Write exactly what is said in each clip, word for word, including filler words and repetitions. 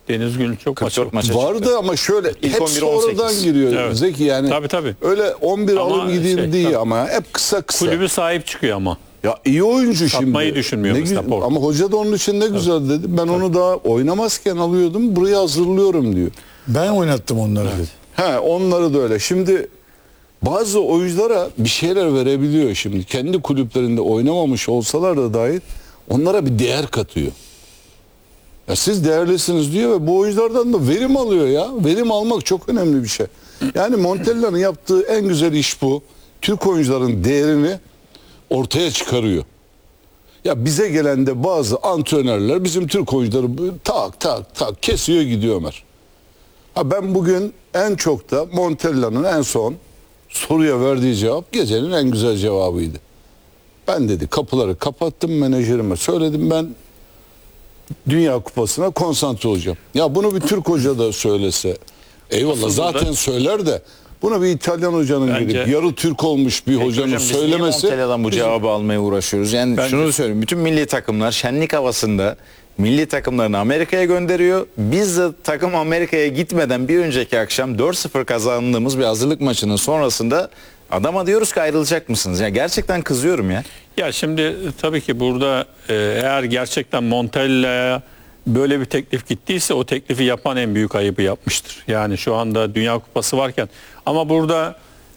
Deniz Gül çok kırk dört maça vardı çıktı. ama şöyle İlk hep on bir, on sekiz. sonradan giriyor Evet. Zeki yani. Tabii, tabii. Öyle on bir Ama alım gideyim şey, değil tabii. ama hep kısa kısa. Kulübü sahip çıkıyor ama. Ya iyi oyuncu şimdi. Satmayı düşünmüyor Ne mesela güzel- Porto. Ama hoca da onun için ne güzel dedi. Ben onu daha oynamazken alıyordum. Buraya hazırlıyorum diyor. Ben oynattım onları. Evet. He, onları da öyle. Şimdi bazı oyunculara bir şeyler verebiliyor şimdi. Kendi kulüplerinde oynamamış olsalar da dahi onlara bir değer katıyor. Ya siz değerlisiniz diyor ve bu oyunculardan da verim alıyor ya. Verim almak çok önemli bir şey. Yani Montella'nın yaptığı en güzel iş bu. Türk oyuncuların değerini ortaya çıkarıyor. Ya bize gelen de bazı antrenörler bizim Türk oyuncuları böyle tak tak tak kesiyor gidiyor Ömer. Ha ben bugün en çok da Montella'nın en son soruya verdiği cevap gecenin en güzel cevabıydı. Ben dedi kapıları kapattım, menajerime söyledim, ben Dünya Kupası'na konsantre olacağım. Ya bunu bir Türk hoca da söylese eyvallah, Nasıl zaten burada? söyler de bunu bir İtalyan hocanın Bence- gelip yarı Türk olmuş bir Peki hocanın hocam, biz niye söylemesi. Montella'dan bu cevabı almaya uğraşıyoruz? Yani Bence- şunu söyleyeyim. Bütün milli takımlar şenlik havasında milli takımlarını Amerika'ya gönderiyor. Biz de takım Amerika'ya gitmeden bir önceki akşam dört sıfır kazandığımız bir hazırlık maçının sonrasında adama diyoruz ki ayrılacak mısınız? Ya gerçekten kızıyorum ya. Ya şimdi tabii ki burada e, eğer gerçekten Montella'ya böyle bir teklif gittiyse o teklifi yapan en büyük ayıbı yapmıştır. Yani şu anda Dünya Kupası varken ama burada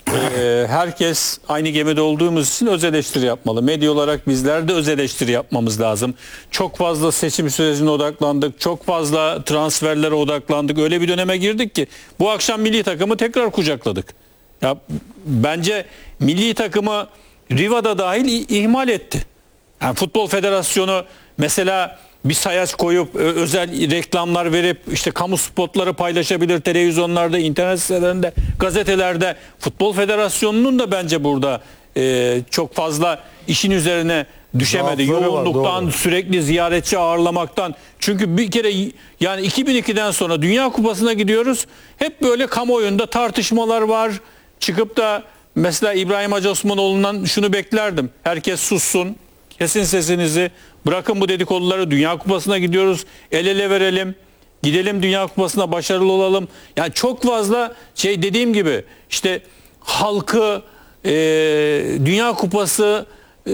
e, herkes aynı gemide olduğumuz için öz eleştiri yapmalı. Medya olarak bizler de öz eleştiri yapmamız lazım. Çok fazla seçim sürecine odaklandık. Çok fazla transferlere odaklandık. Öyle bir döneme girdik ki bu akşam milli takımı tekrar kucakladık. Ya bence milli takımı Riva'da dahil ihmal etti. Yani Futbol Federasyonu mesela bir sayaç koyup ö- özel reklamlar verip işte kamu spotları paylaşabilir televizyonlarda, internet sitelerinde, gazetelerde. Futbol Federasyonu'nun da bence burada e, çok fazla işin üzerine düşemedi. Zaafları var, Yoğunluktan, doğru. sürekli ziyaretçi ağırlamaktan. Çünkü bir kere yani iki bin ikiden sonra Dünya Kupası'na gidiyoruz. Hep böyle kamuoyunda tartışmalar var. Çıkıp da mesela İbrahim Hacı Osmanoğlu'ndan şunu beklerdim. Herkes sussun. Kesin sesinizi. Bırakın bu dedikoduları. Dünya Kupası'na gidiyoruz. El ele verelim. Gidelim Dünya Kupası'na, başarılı olalım. Yani çok fazla şey, dediğim gibi işte halkı e, Dünya Kupası e,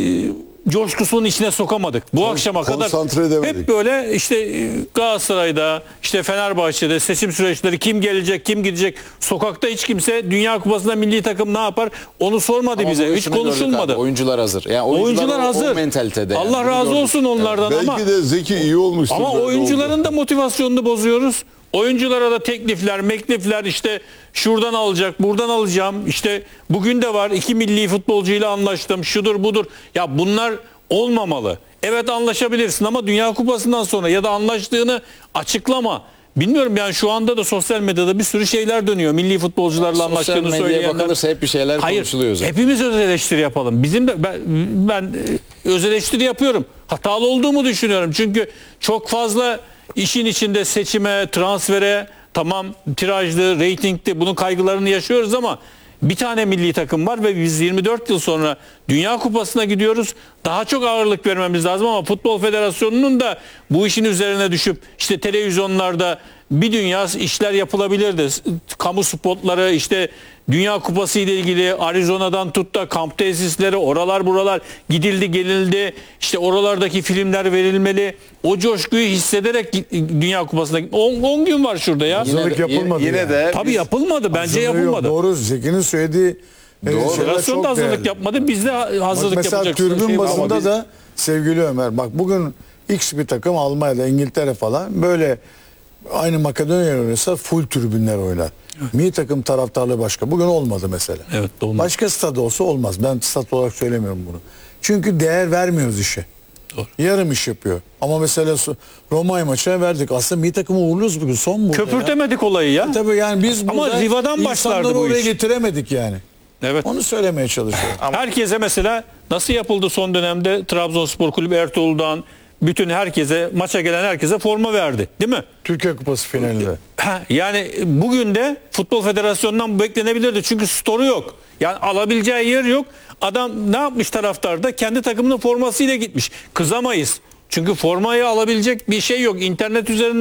coşkusunun içine sokamadık. Bu Kon- akşama kadar konsantre edemedik. hep böyle işte e, Galatasaray'da, işte Fenerbahçe'de seçim süreçleri, kim gelecek, kim gidecek. Sokakta hiç kimse Dünya Kupası'nda milli takım ne yapar onu sormadı Ama bize. bugün Hiç şunu gördük konuşulmadı. abi, oyuncular hazır. Yani oyuncular, Oyuncular o- hazır. O mentalitede. yani. Allah Bunu razı gördük. olsun onlardan Belki ama de Zeki iyi olmuştur. ama böyle oyuncuların oldu. da motivasyonunu bozuyoruz. Oyunculara da teklifler, meklifler, işte şuradan alacak, buradan alacağım. İşte bugün de var, iki milli futbolcuyla anlaştım, şudur budur. Ya bunlar olmamalı. Evet, anlaşabilirsin ama Dünya Kupası'ndan sonra ya da anlaştığını açıklama. Bilmiyorum yani, şu anda da sosyal medyada bir sürü şeyler dönüyor. Milli futbolcularla Sosyal anlaştığını medyaya söyleyenler. bakılırsa hep bir şeyler Hayır, konuşuluyor zaten. hepimiz öz eleştiri yapalım. Bizim de ben, ben e, öz eleştiri yapıyorum. Hatalı olduğumu düşünüyorum. Çünkü çok fazla işin içinde seçime, transfere, tamam tirajlı, reytingli, bunun kaygılarını yaşıyoruz ama bir tane milli takım var ve biz yirmi dört yıl sonra Dünya Kupası'na gidiyoruz. Daha çok ağırlık vermemiz lazım ama Futbol Federasyonu'nun da bu işin üzerine düşüp işte televizyonlarda bir dünya işler yapılabilirdi. Kamu spotları, işte Dünya Kupası ile ilgili Arizona'dan tut da kamp tesisleri, oralar buralar gidildi gelildi. İşte oralardaki filmler verilmeli. O coşkuyu hissederek Dünya Kupası'na on gün var şurada ya. Yine Hazırlık de- yapılmadı Yine yani. de Tabii biz- yapılmadı. Bence Hazırlığı yok, yapılmadı. Doğru. Zeki'nin söylediği e, Doğru. şeyler Federasyon çok da hazırlık değerli. yapmadı. Biz de Bak hazırlık mesela yapacaksınız. tribün Şey var. basında Ama biz- da sevgili Ömer, bak bugün X bir takım Almanya'da, İngiltere falan böyle aynı Makedonya oynasa full tribünler oynar. Milli takım taraftarlığı başka. Bugün olmadı mesela. Evet, olmadı. Başka stat olsa olmaz. Ben stat olarak söylemiyorum bunu. Çünkü değer vermiyoruz işe. Doğru. Yarım iş yapıyor. Ama mesela su- Romanya maçına verdik. Aslında milli takımı uğurluyoruz bugün. Son burada ya. Köpürtemedik olayı ya. Tabii yani biz Ama burada Riva'dan başlardı insanları bu oraya iş. getiremedik yani. Evet. Onu söylemeye çalışıyorum. Herkese mesela nasıl yapıldı son dönemde, Trabzonspor Kulübü Ertuğrul'dan bütün herkese, maça gelen herkese forma verdi. Değil mi? Türkiye Kupası finalinde. Ha, yani bugün de Futbol Federasyonu'ndan bu beklenebilirdi. Çünkü storu yok. Yani alabileceği yer yok. Adam ne yapmış taraftarda? Kendi takımının formasıyla gitmiş. Kızamayız. Çünkü formayı alabilecek bir şey yok. İnternet üzerinden